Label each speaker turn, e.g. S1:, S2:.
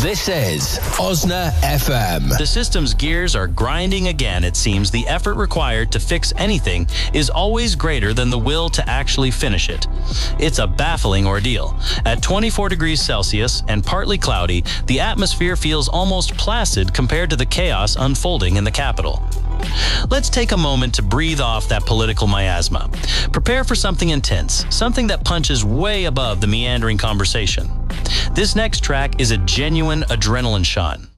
S1: This is Osna FM.
S2: The system's gears are grinding again. It seems the effort required to fix anything is always greater than the will to actually finish it. It's a baffling ordeal. At 24 degrees Celsius and partly cloudy, the atmosphere feels almost placid compared to the chaos unfolding in the capital. Let's take a moment to breathe off that political miasma. Prepare for something intense, something that punches way above the meandering conversation. This next track is a genuine adrenaline shot.